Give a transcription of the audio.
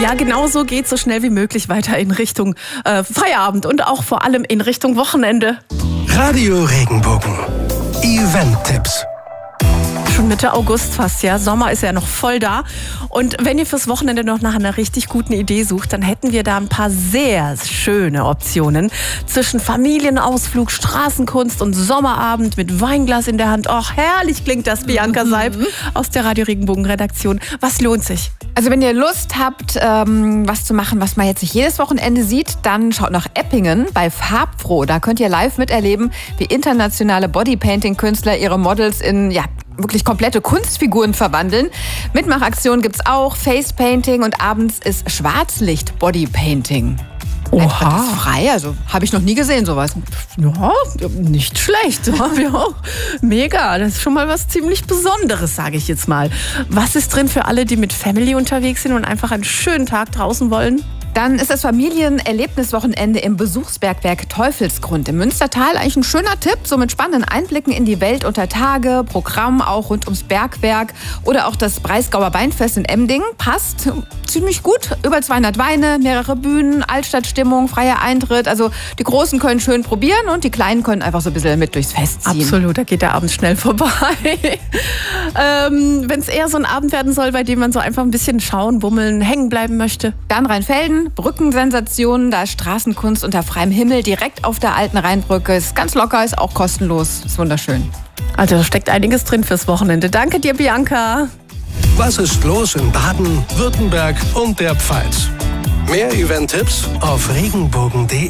Ja, genau so geht's so schnell wie möglich weiter in Richtung Feierabend und auch vor allem in Richtung Wochenende. Radio Regenbogen. Event-Tipps. Schon Mitte August fast, ja. Sommer ist ja noch voll da. Und wenn ihr fürs Wochenende noch nach einer richtig guten Idee sucht, dann hätten wir da ein paar sehr schöne Optionen. Zwischen Familienausflug, Straßenkunst und Sommerabend mit Weinglas in der Hand. Och, herrlich klingt das, Bianca Seib aus der Radio Regenbogen Redaktion. Was lohnt sich? Also wenn ihr Lust habt, was zu machen, was man jetzt nicht jedes Wochenende sieht, dann schaut nach Eppingen bei Farbfroh. Da könnt ihr live miterleben, wie internationale Bodypainting-Künstler ihre Models in wirklich komplette Kunstfiguren verwandeln. Mitmachaktionen gibt's auch, Facepainting und abends ist Schwarzlicht-Bodypainting. Oha. Das ist frei, also habe ich noch nie gesehen sowas. Ja, nicht schlecht. Ja, mega, das ist schon mal was ziemlich Besonderes, sage ich jetzt mal. Was ist drin für alle, die mit Family unterwegs sind und einfach einen schönen Tag draußen wollen? Dann ist das Familienerlebniswochenende im Besuchsbergwerk Teufelsgrund im Münstertal eigentlich ein schöner Tipp, so mit spannenden Einblicken in die Welt unter Tage, Programm auch rund ums Bergwerk oder auch das Breisgauer Weinfest in Emding. Passt ziemlich gut, über 200 Weine, mehrere Bühnen, Altstadtstimmung, freier Eintritt. Also die Großen können schön probieren und die Kleinen können einfach so ein bisschen mit durchs Fest ziehen. Absolut, da geht der Abend schnell vorbei. Wenn es eher so ein Abend werden soll, bei dem man so einfach ein bisschen schauen, bummeln, hängen bleiben möchte. Dann Rheinfelden. Brückensensationen, da ist Straßenkunst unter freiem Himmel direkt auf der alten Rheinbrücke. Ist ganz locker, ist auch kostenlos, ist wunderschön. Also da steckt einiges drin fürs Wochenende. Danke dir, Bianca. Was ist los in Baden, Württemberg und der Pfalz? Mehr Event-Tipps auf regenbogen.de.